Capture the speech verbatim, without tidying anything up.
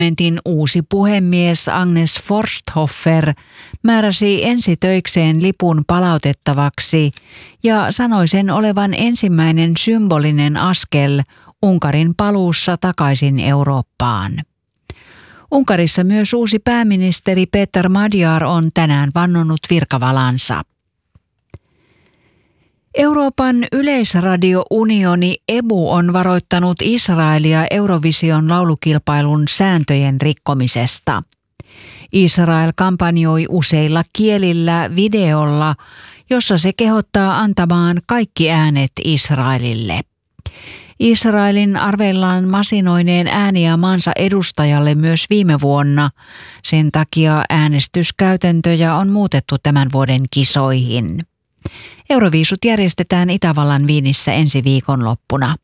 Parlamentin uusi puhemies Agnes Forsthofer määräsi ensitöikseen lipun palautettavaksi ja sanoi sen olevan ensimmäinen symbolinen askel Unkarin paluussa takaisin Eurooppaan. Unkarissa myös uusi pääministeri Péter Magyar on tänään vannonut virkavalansa. Euroopan yleisradiounioni E B U on varoittanut Israelia Eurovision laulukilpailun sääntöjen rikkomisesta. Israel kampanjoi useilla kielillä videolla, jossa se kehottaa antamaan kaikki äänet Israelille. Israelin arvellaan masinoineen ääniä maansa edustajalle myös viime vuonna. Sen takia äänestyskäytäntöjä on muutettu tämän vuoden kisoihin. Euroviisut järjestetään Itävallan Viinissä ensi viikonloppuna.